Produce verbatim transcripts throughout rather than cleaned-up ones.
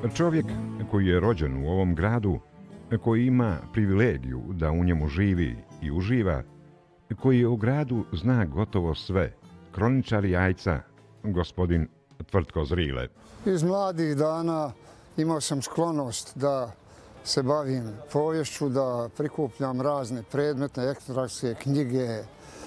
Čovjek koji je rođen u ovom gradu, koji ima privilegiju da u njemu živi i uživa, koji u gradu zna gotovo sve, kroničar Jajca, gospodin Tvrtko Zrile. Iz mladih dana imao sam sklonost da se bavim poviješću, da prikupljam razne predmetne, etnografske knjige,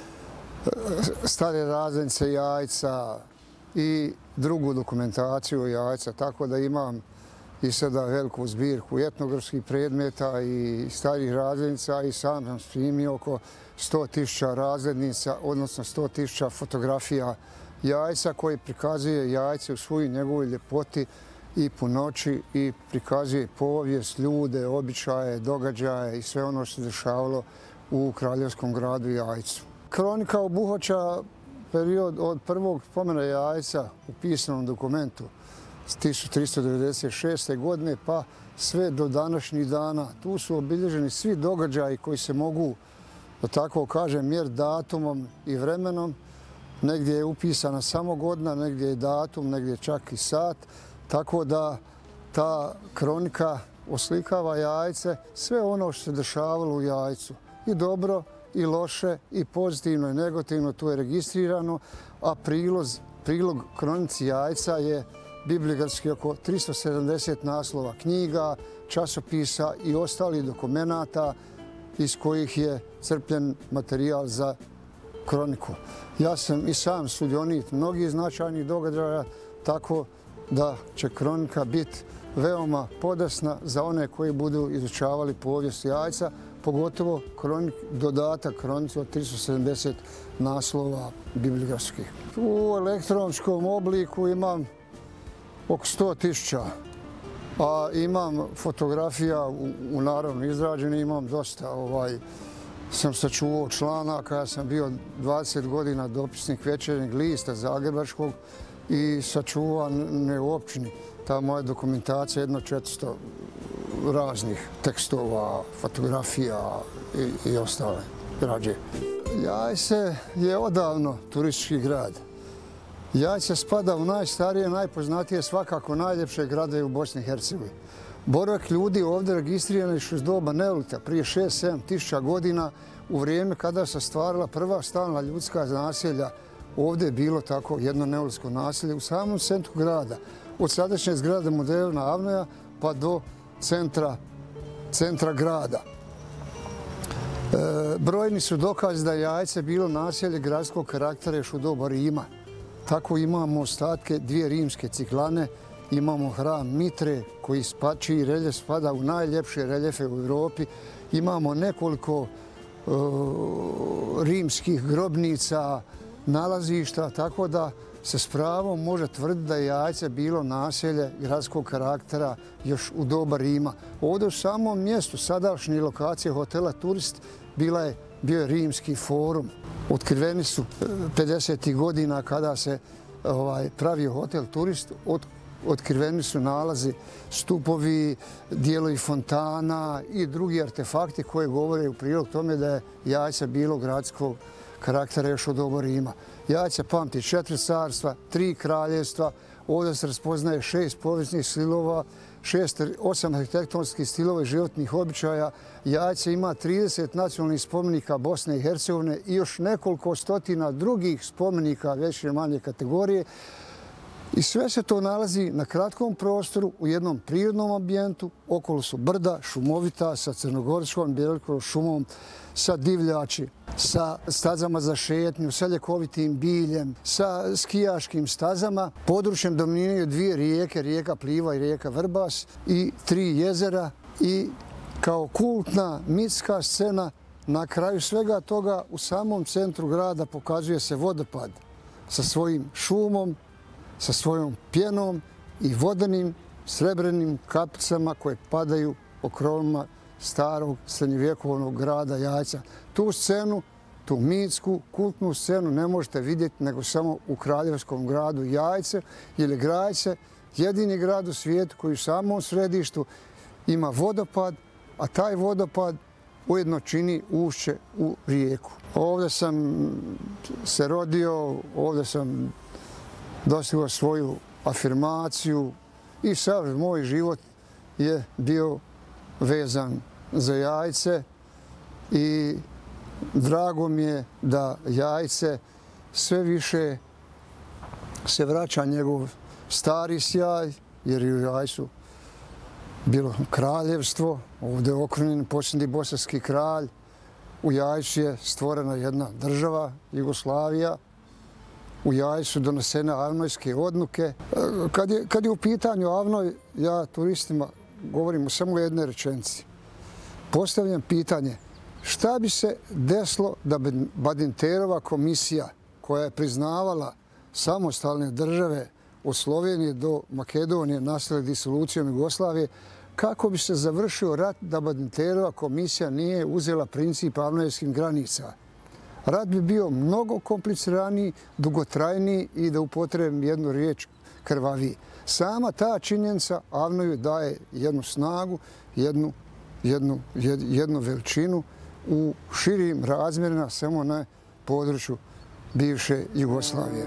stare razglednice Jajca i drugu dokumentaciju Jajca, tako da imam i sada veliku zbirku etnografskih predmeta i starih razglednica i sam sam snimio oko sto tisuća razglednica, odnosno sto tisuća fotografija Jajca koji prikazuje Jajce u svojoj njegovoj ljepoti i punoći i prikazuje povijest, ljude, običaje, događaje i sve ono što se dešavalo u kraljevskom gradu Jajcu. Kronika obuhvaća period od prvog spomena Jajca u pisanom dokumentu s tisuću tristo devedeset šeste. godine pa sve do današnjih dana. Tu su obilježeni svi događaji koji se mogu, da tako kažem, mjeriti datumom i vremenom. Negdje je upisana samo godina, negdje je datum, negdje čak i sat. Tako da ta kronika oslikava Jajce, sve ono što se dešavalo u Jajcu. I dobro, i loše, i pozitivno, i negativno, tu je registrirano. A prilog, prilog kronici Jajca je bibliografski oko tristo sedamdeset naslova knjiga, časopisa i ostalih dokumenata iz kojih je crpljen materijal za kroniku. Ja sam i sam sudionik mnogih značajnih događaja, tako da će kronika biti veoma podesna za one koji budu izučavali povijest Jajca, pogotovo kronik, dodatak kronici od tristo sedamdeset naslova bibliografskih. U elektronskom obliku imam oko sto tisuća, a imam fotografija u, u naravno izrađeni, imam dosta. Ovaj, sam sačuvao članaka, ja sam bio dvadeset godina dopisnik Večernjeg lista Zagrebačkog i sačuvane u općini. Ta moja dokumentacija je jedno četiristo raznih tekstova, fotografija i, i ostale građe. Jajce je odavno turistički grad. Jajce spada u najstarije, najpoznatije, svakako najljepše grade u Bosni i Hercegovini. Boravak ljudi ovdje registriran još iz doba neolita, prije šest sedam tisuća godina, u vrijeme kada se stvarala prva stalna ljudska naselja. Ovdje je bilo tako jedno neolitsko naselje u samom centru grada, od sadašnje zgrade Moderna Avnoja pa do centra, centra grada. E, brojni su dokazi da je Jajce bilo naselje gradskog karaktera još u doba Rima. Tako imamo ostatke dvije rimske ciklane, imamo hram Mitre koji čiji reljef spada u najljepše reljefe u Europi, imamo nekoliko uh, rimskih grobnica, nalazišta, tako da se s pravom može tvrditi da je Jajce bilo naselje gradskog karaktera još u doba Rima. Ovdje u samom mjestu sadašnje lokacije hotela Turist bila je, bio je rimski forum. Otkriveni su pedesetih godina kada se ovaj, pravio hotel Turist, od, otkriveni su nalazi, stupovi, dijelovi fontana i drugi artefakti koje govore u prilog tome da je Jajce bilo gradskog karaktera još od doba Rima. Jajce pamti četiri carstva, tri kraljevstva, ovdje se raspoznaje šest povijesnih stilova, šest, osam arhitektonskih stilova i životnih običaja. Jajce ima trideset nacionalnih spomenika Bosne i Hercegovine i još nekoliko stotina drugih spomenika veće i manje kategorije. I sve se to nalazi na kratkom prostoru u jednom prirodnom ambijentu. Okolo su brda, šumovita, sa crnogorskom bjelikovom šumom, sa divljači, sa stazama za šetnju, sa ljekovitim biljem, sa skijaškim stazama. Područjem dominiraju dvije rijeke, rijeka Pliva i rijeka Vrbas i tri jezera. I kao kultna mitska scena na kraju svega toga u samom centru grada pokazuje se vodopad sa svojim šumom, sa svojom pjenom i vodenim srebrenim kapicama koje padaju po krovovima starog srednjovjekovnog grada Jajca. Tu scenu, tu mitsku, kultnu scenu ne možete vidjeti nego samo u kraljevskom gradu Jajce, jer je Jajce jedini grad u svijetu koji u samom središtu ima vodopad, a taj vodopad ujedno čini ušće u rijeku. Ovdje sam se rodio, ovdje sam dostigao svoju afirmaciju i sav moj život je bio vezan za Jajce i drago mi je da Jajce sve više se vraća njegov stari sjaj, jer je u Jajcu bilo kraljevstvo, ovdje je okrunjen posljednji bosanski kralj. U Jajcu je stvorena jedna država, Jugoslavija. U Jajcu donesene avnojske odluke. Kad je, kad je u pitanju Avnoj, ja turistima govorim u samo jednoj rečenici. Postavljam pitanje, šta bi se desilo da bi Badinterova komisija, koja je priznavala samostalne države od Slovenije do Makedonije nastale disolucijom Jugoslavije, kako bi se završio rat da Badinterova komisija nije uzela princip avnojskih granica? Rat bi bio mnogo kompliciraniji, dugotrajniji i da upotrebim jednu riječ krvaviji. Sama ta činjenica Avnoju daje jednu snagu, jednu, jednu, jednu veličinu u širim razmjerima samo na području bivše Jugoslavije.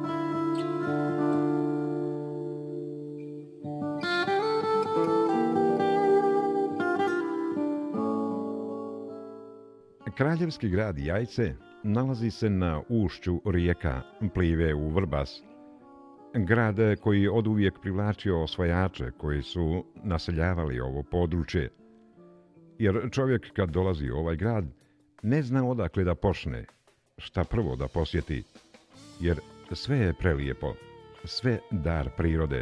Kraljevski grad Jajce nalazi se na ušću rijeka Plive u Vrbas. Grad koji je oduvijek privlačio osvajače koji su naseljavali ovo područje. Jer čovjek kad dolazi u ovaj grad ne zna odakle da počne, šta prvo da posjeti. Jer sve je prelijepo, sve dar prirode.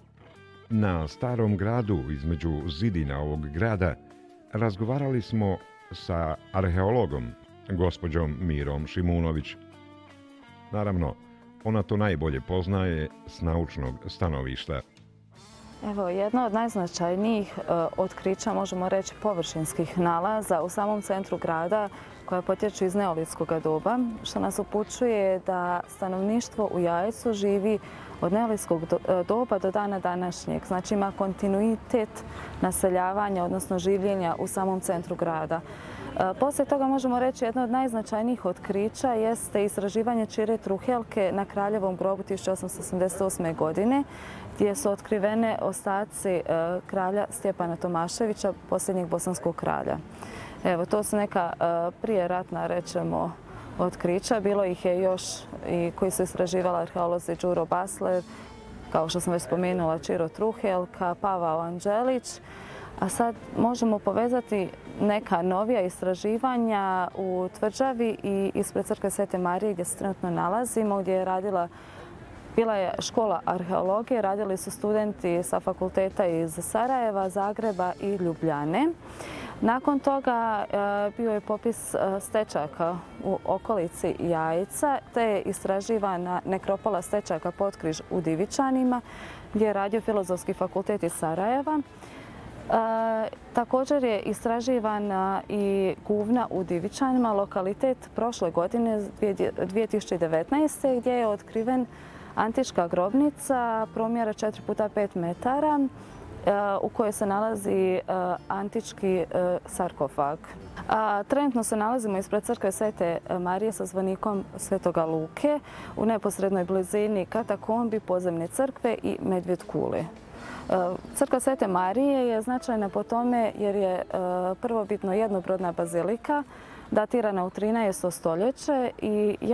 Na starom gradu između zidina ovog grada razgovarali smo sa arheologom, gospođom Mirom Šimunović. Naravno, ona to najbolje poznaje s naučnog stanovišta. Evo, jedno od najznačajnijih e, otkrića, možemo reći površinskih nalaza u samom centru grada koja potječu iz neolitskog doba, što nas upućuje da stanovništvo u Jajcu živi od neolitskog doba do dana današnjeg. Znači ima kontinuitet naseljavanja, odnosno življenja u samom centru grada. Poslije toga možemo reći jedno od najznačajnijih otkrića jeste istraživanje čire Truhelke na Kraljevom grobu tisuću osamsto osamdeset osme. godine, gdje su otkrivene ostaci kralja Stjepana Tomaševića, posljednjeg bosanskog kralja. Evo, to su neka prijeratna, rečemo, otkrića. Bilo ih je još i koji su istraživali arheolozi Đuro Basler, kao što sam već spomenula, Čiro Truhelka, Pavao Anđelić. A sad možemo povezati neka novija istraživanja u Tvrđavi i ispred crkve Svete Marije gdje se trenutno nalazimo, gdje je radila, bila je škola arheologije, radili su studenti sa fakulteta iz Sarajeva, Zagreba i Ljubljane. Nakon toga bio je popis stečaka u okolici Jajca, te je istraživana nekropola stečaka Potkriž u Divičanima, gdje je radio Filozofski fakultet iz Sarajeva. E, također je istraživana i Guvna u Divičanima, lokalitet prošle godine, dvije tisuće devetnaeste. gdje je otkriven antička grobnica promjera četiri puta pet metara u kojoj se nalazi antički sarkofag. Trenutno se nalazimo ispred crkve Svete Marije sa zvonikom Svetoga Luke u neposrednoj blizini katakombi, podzemne crkve i Medvjed kule. Crkva Svete Marije je značajna po tome jer je prvobitno jednobrodna bazilika datirana u trinaestom stoljeće i